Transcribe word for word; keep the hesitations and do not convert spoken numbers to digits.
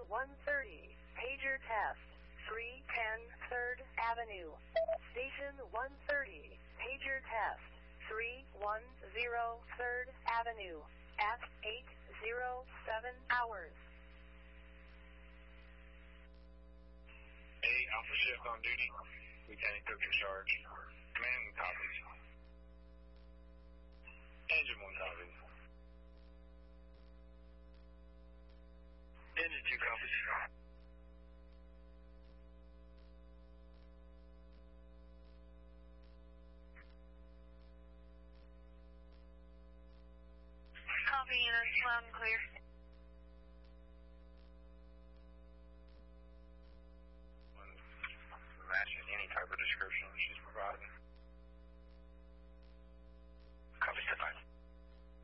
one thirty, pager test, three ten third Avenue. Station one thirty, pager test, three one zero third Avenue, at eight oh seven hours. Hey, Alpha Shift on duty. Lieutenant Cook in charge. Command copies. Engine one copies. Engine two copies. Copy, units loud and clear.